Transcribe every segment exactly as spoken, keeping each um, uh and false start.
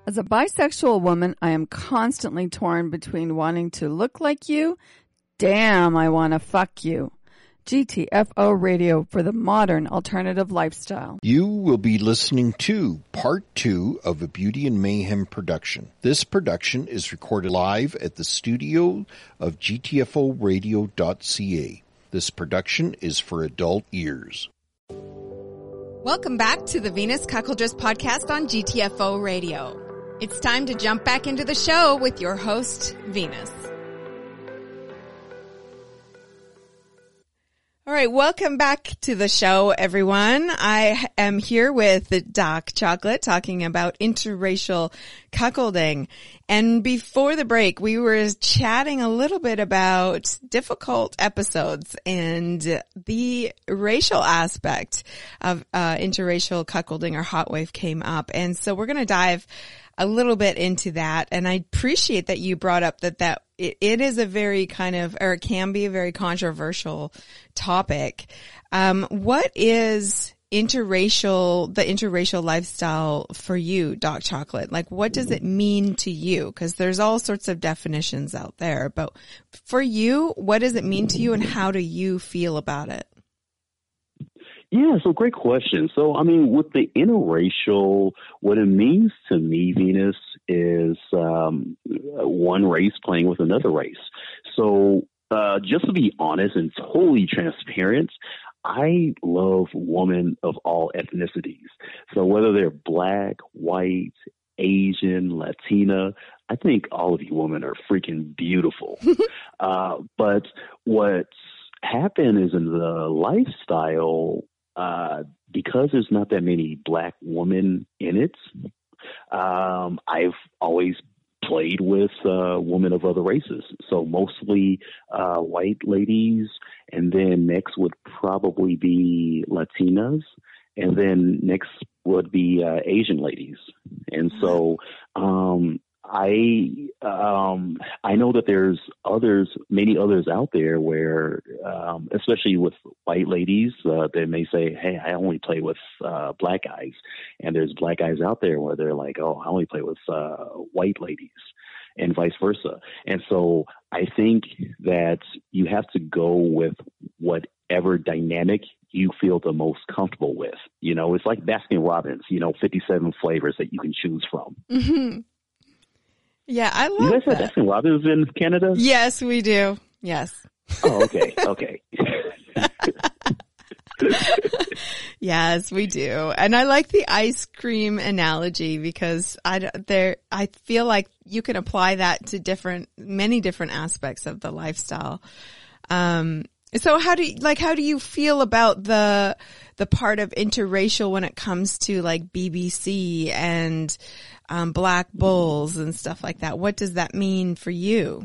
As a bisexual woman, I am constantly torn between wanting to look like you. Damn, I want to fuck you. G T F O Radio for the modern alternative lifestyle. You will be listening to part two of a Beauty and Mayhem production. This production is recorded live at the studio of G T F O radio dot C A. This production is for adult ears. Welcome back to the Venus Cuckoldress podcast on G T F O Radio. It's time to jump back into the show with your host, Venus. All right, welcome back to the show, everyone. I am here with Doc Chocolate talking about interracial cuckolding. And before the break, we were chatting a little bit about difficult episodes and the racial aspect of uh, interracial cuckolding or hot wave came up. And so we're going to dive a little bit into that. And I appreciate that you brought up that that it, it is a very kind of, or it can be a very controversial topic. Um, what is interracial, the interracial lifestyle for you, Doc Chocolate? Like, what does it mean to you? Because there's all sorts of definitions out there. But for you, what does it mean to you and how do you feel about it? Yeah, so great question. So, I mean, with the interracial, what it means to me, Venus, is um, one race playing with another race. So, uh, just to be honest and totally transparent, I love women of all ethnicities. So whether they're black, white, Asian, Latina, I think all of you women are freaking beautiful. uh, but what's happened is in the lifestyle, uh, because there's not that many black women in it, um, I've always played with uh, women of other races. So mostly uh, white ladies, and then next would probably be Latinas, and then next would be uh, Asian ladies. And so um, I um, I know that there's others, many others out there where, um, especially with white ladies, uh, they may say, hey, I only play with uh, black guys. And there's black guys out there where they're like, oh, I only play with uh, white ladies, and vice versa. And so I think that you have to go with whatever dynamic you feel the most comfortable with. You know, it's like Baskin Robbins, you know, fifty-seven flavors that you can choose from. Mm-hmm. Yeah, I love that. You guys have Baskin Robbins in Canada? Yes, we do. Yes. Oh, okay. Okay. Yes, we do. And I like the ice cream analogy because I, there, I feel like you can apply that to different, many different aspects of the lifestyle. Um, so how do you, like, how do you feel about the, the part of interracial when it comes to like B B C and, um, Black Bulls and stuff like that? What does that mean for you?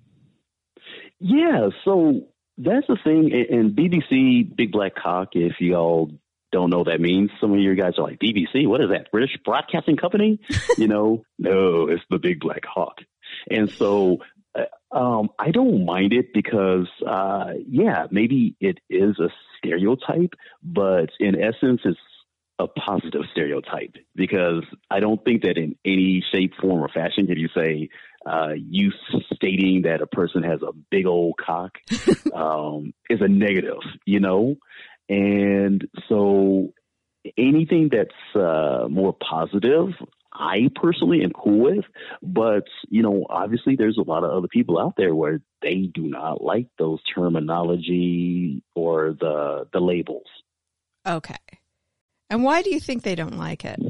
Yeah. So that's the thing. In B B C, Big Black Cock, if y'all don't know what that means, some of you guys are like, B B C, what is that? British Broadcasting Company? You know, no, it's the Big Black Hawk. And so um, I don't mind it because, uh, yeah, maybe it is a stereotype, but in essence, it's a positive stereotype because I don't think that in any shape, form, or fashion can you say uh, you stating that a person has a big old cock um, is a negative, you know? And so anything that's uh, more positive, I personally am cool with. But, you know, obviously there's a lot of other people out there where they do not like those terminology or the the labels. Okay. And why do you think they don't like it?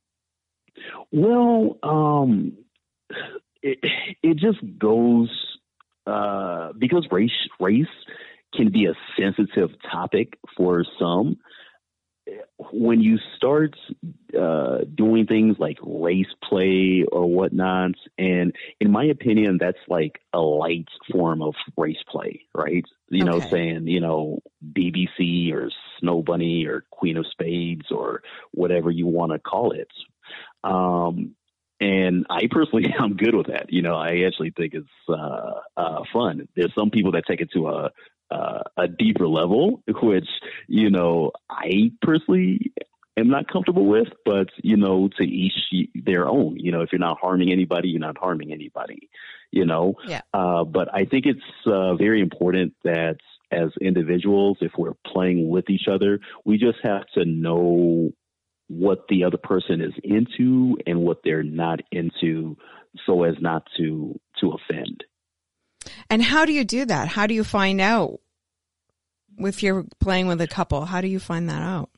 Well, um, it, it just goes uh, because race race can be a sensitive topic for some. When you start uh, doing things like race play or whatnot, and in my opinion, that's like a light form of race play, right? You okay. know, saying, you know, B B C or Snow Bunny or Queen of Spades or whatever you want to call it. Um, and I personally, I'm good with that. You know, I actually think it's uh, uh, fun. There's some people that take it to a Uh, a deeper level, which, you know, I personally am not comfortable with, but, you know, to each their own. You know, if you're not harming anybody, you're not harming anybody, you know. Yeah. Uh, but I think it's uh, very important that as individuals, if we're playing with each other, we just have to know what the other person is into and what they're not into, so as not to to offend. And how do you do that? How do you find out if you're playing with a couple? How do you find that out?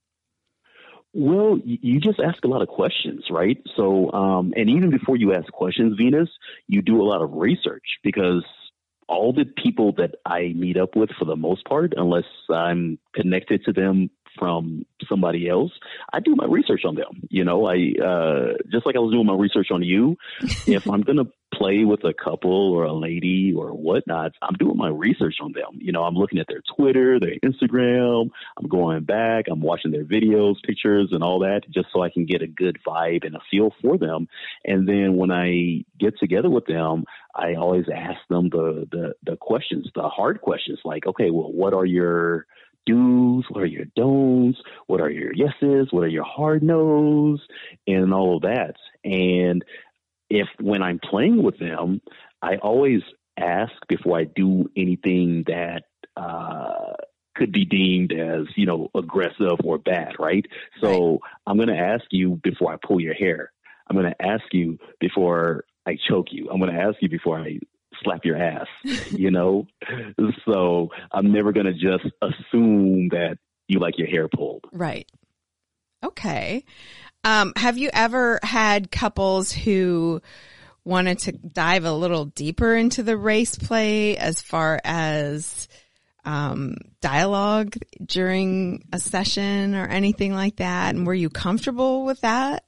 Well, you just ask a lot of questions, right? So, um, and even before you ask questions, Venus, you do a lot of research, because all the people that I meet up with, for the most part, unless I'm connected to them from somebody else, I do my research on them. You know, I, uh, just like I was doing my research on you, if I'm going to play with a couple or a lady or whatnot, I'm doing my research on them. You know, I'm looking at their Twitter, their Instagram, I'm going back, I'm watching their videos, pictures and all that, just so I can get a good vibe and a feel for them. And then when I get together with them, I always ask them the, the, the questions, the hard questions, like, okay, well, what are your do's? What are your don'ts? What are your yeses? What are your hard no's? And all of that. And if when I'm playing with them, I always ask before I do anything that uh, could be deemed as, you know, aggressive or bad, right? So right. I'm going to ask you before I pull your hair. I'm going to ask you before I choke you. I'm going to ask you before I slap your ass, you know? So I'm never going to just assume that you like your hair pulled. Right. Okay. Um, have you ever had couples who wanted to dive a little deeper into the race play as far as um, dialogue during a session or anything like that? And were you comfortable with that?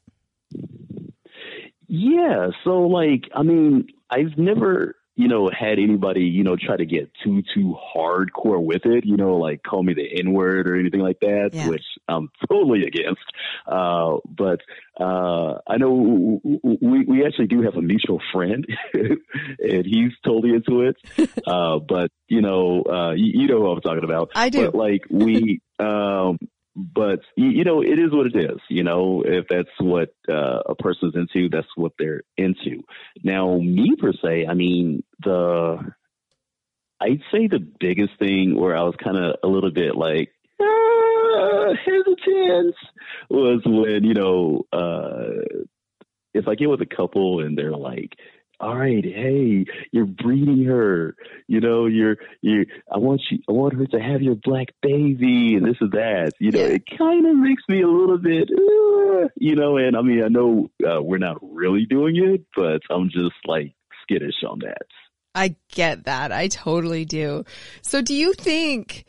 Yeah. So, like, I mean, I've never, you know, had anybody, you know, try to get too, too hardcore with it, you know, like call me the N-word or anything like that, yeah. which I'm totally against. Uh, but uh, I know we, we actually do have a mutual friend and he's totally into it. Uh, but, you know, uh, you, you know what I'm talking about. I do. But, like, we, um, But, you know, it is what it is. You know, if that's what uh, a person's into, that's what they're into. Now, me per se, I mean, the I'd say the biggest thing where I was kind of a little bit like uh, hesitant was when, you know, uh, if I get with a couple and they're like, all right, hey, you're breeding her, you know, you're, you, I want you, I want her to have your black baby and this and that, you know, yeah. It kind of makes me a little bit, uh, you know, and I mean, I know uh, we're not really doing it, but I'm just like skittish on that. I get that. I totally do. So do you think,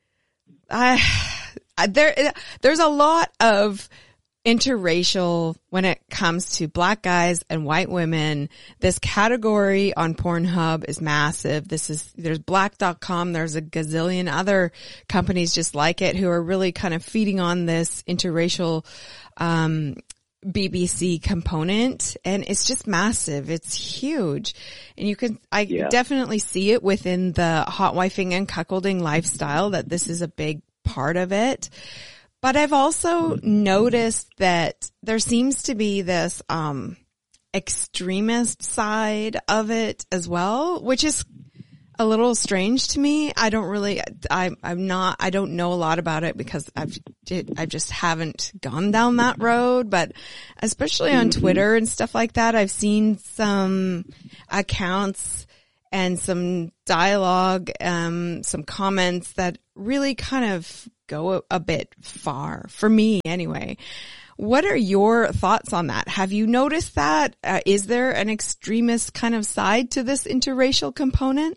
I, uh, there, there's a lot of interracial when it comes to black guys and white women. This category on Pornhub is massive. This is, there's black dot com. There's a gazillion other companies just like it who are really kind of feeding on this interracial, um, B B C component. And it's just massive. It's huge. And you can, I yeah. definitely see it within the hot wifing and cuckolding lifestyle that this is a big part of it. But I've also noticed that there seems to be this um extremist side of it as well, which is a little strange to me. I don't really, I, I'm not, I don't know a lot about it because I've, I just haven't gone down that road. But especially on Twitter and stuff like that, I've seen some accounts and some dialogue, um, some comments that really kind of go a, a bit far for me anyway. What are your thoughts on that? Have you noticed that? Uh, is there an extremist kind of side to this interracial component?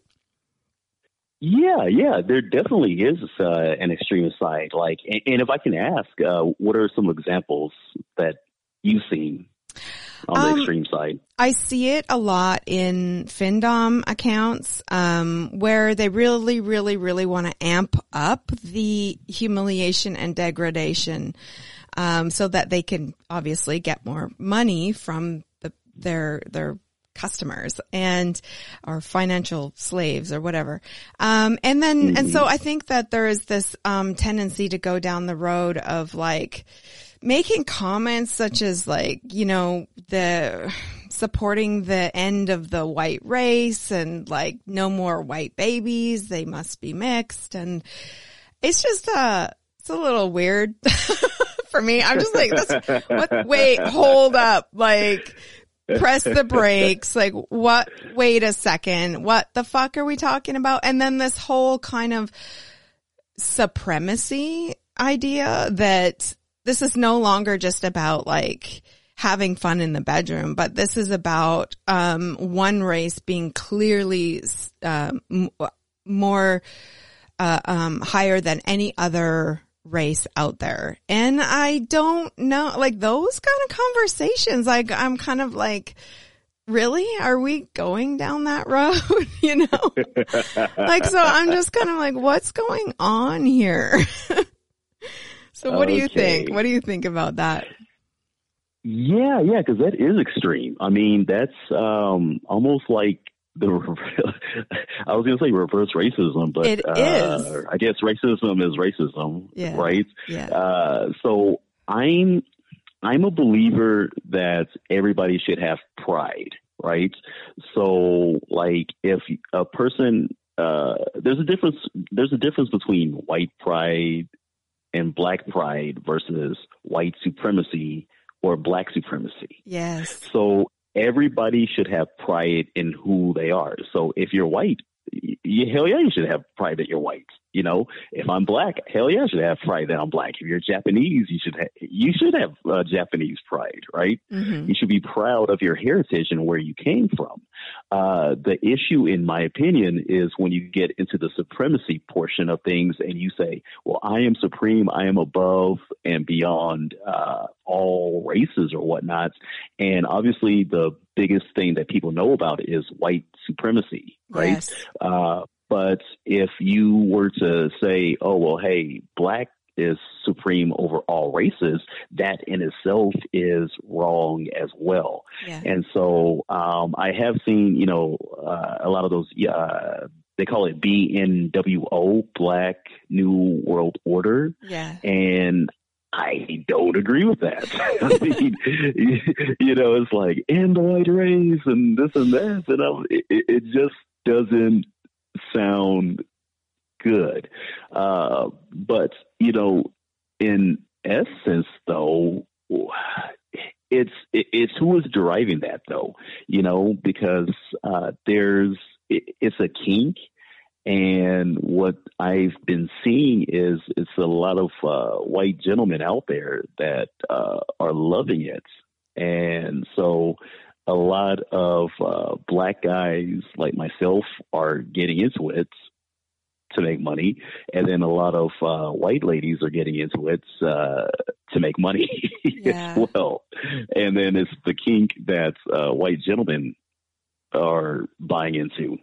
Yeah, yeah, there definitely is uh, an extremist side. Like, and, and if I can ask, uh, what are some examples that you've seen on the um, extreme side? I see it a lot in Findom accounts, um, where they really, really, really want to amp up the humiliation and degradation, um, so that they can obviously get more money from the, their, their customers and or financial slaves or whatever. Um, and then, mm-hmm. and so I think that there is this, um, tendency to go down the road of like making comments such as like, you know, the supporting the end of the white race and like no more white babies. They must be mixed. And it's just, uh, it's a little weird for me. I'm just like, this, what, wait, hold up. Like, press the brakes. Like, what? Wait a second. What the fuck are we talking about? And then this whole kind of supremacy idea that this is no longer just about like having fun in the bedroom, but this is about um one race being clearly um more uh, um higher than any other race out there. And I don't know, like those kind of conversations, like I'm kind of like, really? Are we going down that road? You know? Like, so I'm just kind of like, what's going on here? So what okay. do you think? What do you think about that? Yeah, yeah, because that is extreme. I mean, that's um almost like the, I was going to say reverse racism, but it uh, is. I guess racism is racism, yeah. right? Yeah. Uh, so I'm, I'm a believer that everybody should have pride, right? So like if a person, uh, there's a difference, there's a difference between white pride and black pride versus white supremacy or black supremacy. Yes. So everybody should have pride in who they are. So if you're white, you, hell yeah, you should have pride that you're white. You know, if I'm black, hell yeah, I should have pride that I'm black. If you're Japanese, you should ha- you should have uh, Japanese pride, right? Mm-hmm. You should be proud of your heritage and where you came from. Uh, the issue, in my opinion, is when you get into the supremacy portion of things and you say, well, I am supreme, I am above and beyond uh, all races or whatnot. And obviously the biggest thing that people know about is white supremacy, right? Yes. Uh, But if you were to say, oh, well, hey, black is supreme over all races, that in itself is wrong as well. Yeah. And so um, I have seen, you know, uh, a lot of those, uh, they call it B N W O, Black New World Order. Yeah. And I don't agree with that. I mean, you know, it's like, and the white race and this and that. And I'm, it, it just doesn't sound good. Uh, but, you know, in essence, though, it's it's who is deriving that, though, you know, because uh, there's it, it's a kink. And what I've been seeing is it's a lot of uh, white gentlemen out there that uh, are loving it. And so a lot of uh, black guys like myself are getting into it to make money. And then a lot of uh, white ladies are getting into it uh, to make money yeah. as well. And then it's the kink that uh, white gentlemen are buying into.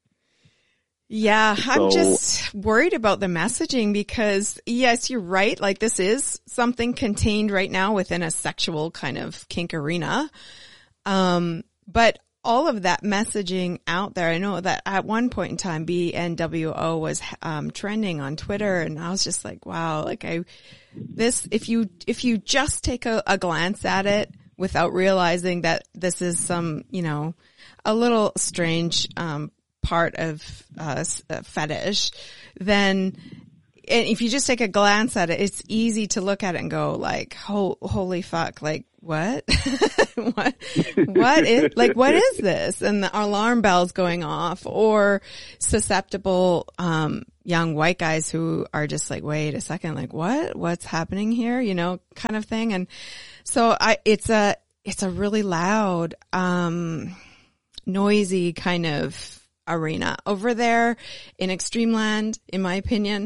Yeah, so, I'm just worried about the messaging because, yes, you're right. Like, this is something contained right now within a sexual kind of kink arena. Um, but all of that messaging out there, I know that at one point in time, B N W O was um, trending on Twitter, and I was just like, wow, like I, this, if you, if you just take a, a glance at it without realizing that this is some, you know, a little strange, um, part of uh, fetish, then and if you just take a glance at it, it's easy to look at it and go like, oh, holy fuck, like what? what? What is, like, what is this? And the alarm bells going off, or susceptible, um, young white guys who are just like, wait a second, like what, what's happening here? You know, kind of thing. And so I, it's a, it's a really loud, um, noisy kind of arena over there in Extremeland, in my opinion.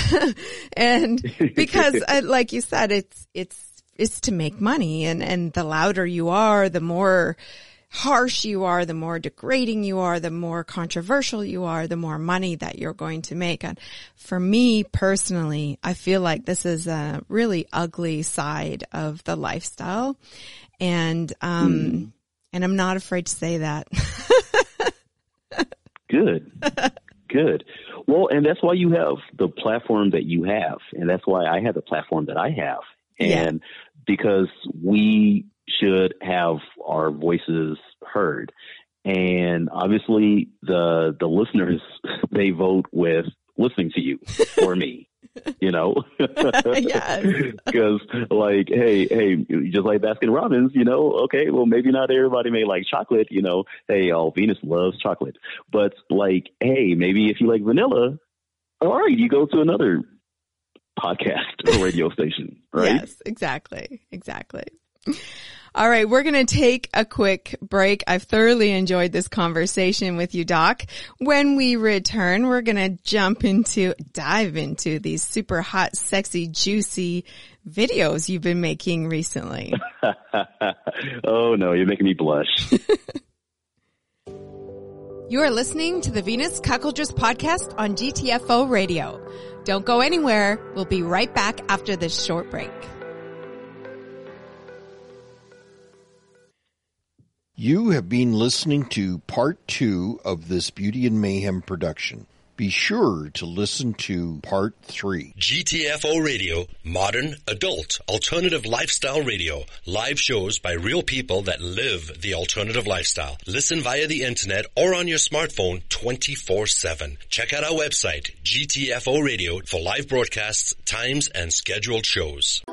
And because uh, like you said, it's, it's, it's to make money, and, and the louder you are, the more harsh you are, the more degrading you are, the more controversial you are, the more money that you're going to make. And for me personally, I feel like this is a really ugly side of the lifestyle. And, um, mm. And I'm not afraid to say that. Good. Good. Well, and that's why you have the platform that you have. And that's why I have the platform that I have. And yeah. because we should have our voices heard. And obviously the the listeners, they vote with listening to you or me. You know, because like, hey, hey, just like Baskin Robbins, you know, okay, well, maybe not everybody may like chocolate, you know, hey, oh, Venus loves chocolate, but like, hey, maybe if you like vanilla, all right, you go to another podcast or radio station, right? Yes, exactly. Exactly. All right, we're going to take a quick break. I've thoroughly enjoyed this conversation with you, Doc. When we return, we're going to jump into, dive into these super hot, sexy, juicy videos you've been making recently. Oh, no, you're making me blush. You are listening to the Venus Cuckoldress podcast on G T F O Radio. Don't go anywhere. We'll be right back after this short break. You have been listening to part two of this Beauty and Mayhem production. Be sure to listen to part three. G T F O Radio, modern, adult, alternative lifestyle radio. Live shows by real people that live the alternative lifestyle. Listen via the internet or on your smartphone twenty-four seven. Check out our website, G T F O Radio, for live broadcasts, times, and scheduled shows.